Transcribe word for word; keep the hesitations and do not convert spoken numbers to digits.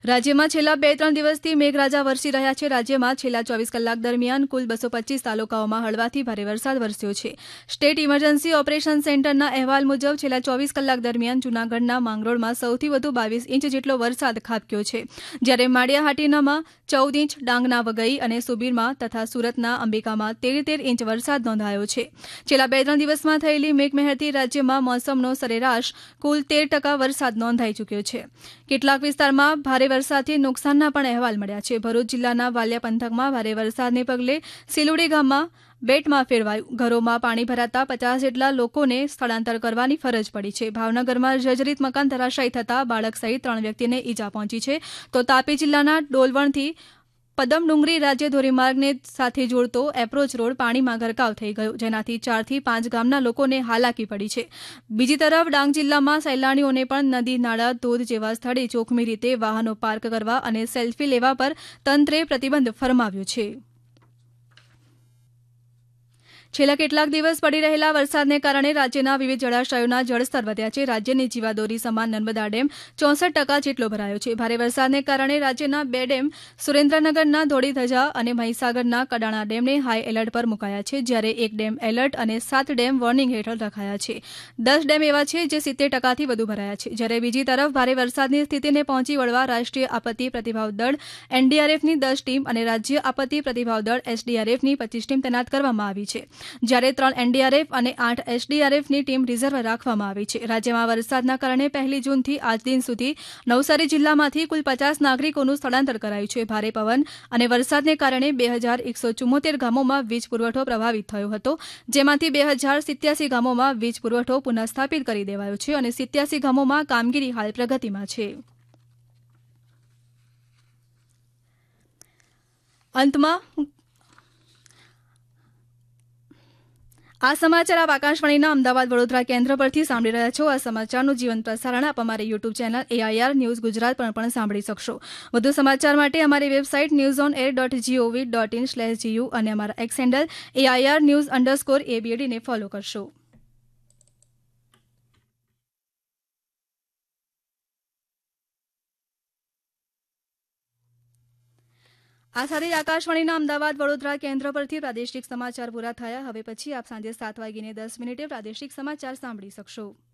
રાજ્યમાં છેલ્લા બે ત્રણ દિવસથી મેઘરાજા વરસી રહ્યા છે. રાજ્યમાં છેલ્લા ચોવીસ કલાક દરમિયાન કુલ બસો પચીસ તાલુકાઓમાં હળવાથી ભારે વરસાદ વરસ્યો છે. સ્ટેટ ઇમરજન્સી ઓપરેશન સેન્ટરના અહેવાલ મુજબ છેલ્લા ચોવીસ કલાક દરમિયાન જૂનાગઢના માંગરોળમાં સૌથી વધુ બાવીસ ઇંચ જેટલો વરસાદ ખાબક્યો છે, જ્યારે માળિયાહાટીનામાં ચૌદ ઇંચ, ડાંગના વઘઈ અને સુબીરમાં તથા સુરતના અંબિકામાં તેર તેર ઇંચ વરસાદ નોંધાયો છે. છેલ્લા બે ત્રણ દિવસમાં થયેલી મેઘમહેરથી રાજ્યમાં મોસમનો સરેરાશ કુલ તેર ટકા વરસાદ નોંધાઈ ચૂક્યો છે. કેટલાક વિસ્તારમાં ભારે વરસાદથી નુકસાનના પણ અહેવાલ મળ્યા છે. ભરૂચ જિલ્લાના વાલિયા પંથકમાં ભારે વરસાદને પગલે સિલુડી ગામમાં બેટમાં ફેરવાયું. ઘરોમાં પાણી ભરાતા પચાસ જેટલા લોકોને સ્થળાંતર કરવાની ફરજ પડી છે. ભાવનગરમાં જર્જરિત મકાન ધરાશાયી થતાં બાળક સહિત ત્રણ વ્યક્તિને ઈજા પહોંચી છે. તો તાપી જિલ્લાના ડોલવણથી પદમડુંગરી રાજ્ય ધોરીમાર્ગને સાથે જોડતો એપ્રોચ રોડ પાણીમાં ગરકાવ થઈ ગયો, જેનાથી ચારથી પાંચ ગામના લોકોને હાલાકી પડી છે. બીજી તરફ ડાંગ જિલ્લામાં સહેલાણીઓને પણ નદી, નાળા, ધોધ જેવા સ્થળે જોખમી રીતે વાહનો પાર્ક કરવા અને સેલ્ફી લેવા પર તંત્રે પ્રતિબંધ ફરમાવ્યો છે. છેલ્લા કેટલાક દિવસ પડી રહેલા વરસાદને કારણે રાજ્યના વિવિધ જળાશયોના જળસ્તર વધ્યા છે. રાજ્યની જીવાદોરી સમાન નર્મદા ડેમ ચોસઠ ટકા જેટલો ભરાયો છે. ભારે વરસાદને કારણે રાજ્યના બે ડેમ સુરેન્દ્રનગરના ધોળીધજા અને મહીસાગરના કડાણા ડેમને હાઈ એલર્ટ પર મુકાયા છે, જ્યારે એક ડેમ એલર્ટ અને સાત ડેમ વોર્નિંગ હેઠળ રખાયા છે. દસ ડેમ એવા છે જે સિત્તેર ટકાથી વધુ ભરાયા છે. જ્યારે બીજી તરફ ભારે વરસાદની સ્થિતિને પહોંચી વળવા રાષ્ટ્રીય આપત્તિ પ્રતિભાવ દળ એનડીઆરએફની દસ ટીમ અને રાજ્ય આપત્તિ પ્રતિભાવ દળ એસડીઆરએફની પચીસ ટીમ તૈનાત કરવામાં આવી છે, જ્યારે ત્રણ એનડીઆરએફ અને આઠ એસડીઆરએફની ટીમ રિઝર્વ રાખવામાં આવી છે. રાજ્યમાં વરસાદના કારણે પહેલી જૂનથી આજ દિન સુધી નવસારી જિલ્લામાંથી કુલ પચાસ નાગરિકોનું સ્થળાંતર કરાયું છે. ભારે પવન અને વરસાદને કારણે બે હજાર એકસો ચુમ્મોતેર ગામોમાં વીજ પુરવઠો પ્રભાવિત થયો હતો, જેમાંથી બે હજાર સિત્યાસી ગામોમાં વીજ પુરવઠો પુનઃસ્થાપિત કરી દેવાયો છે અને સિત્યાસી ગામોમાં કામગીરી હાલ પ્રગતિમાં છે. અંતમાં આ સમાચાર આપ આકાશવાણીના અમદાવાદ વડોદરા કેન્દ્ર પરથી સાંભળી રહ્યા છો. આ સમાચારનું જીવંત પ્રસારણ આપ અમારી YouTube channel AIR news Gujarat પર પણ સાંભળી શકશો. વધુ સમાચાર માટે અમારી website news on air dot GOV dot in slash GU અને અમારા x handle AIR news underscore એબીએડીને follow કરશો. આ સાથે આકાશવાણીના અમદાવાદ વડોદરા કેન્દ્ર પરથી પ્રાદેશિક સમાચાર પૂરા થયા. હવે પછી આપ સાંજે સાત વાગીને દસ મિનિટે પ્રાદેશિક સમાચાર સાંભળી શકશો.